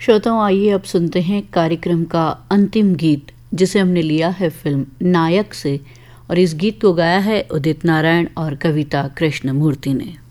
श्रोताओं, आइए अब सुनते हैं कार्यक्रम का अंतिम गीत, जिसे हमने लिया है फिल्म नायक से, और इस गीत को गाया है उदित नारायण और कविता कृष्णमूर्ति ने।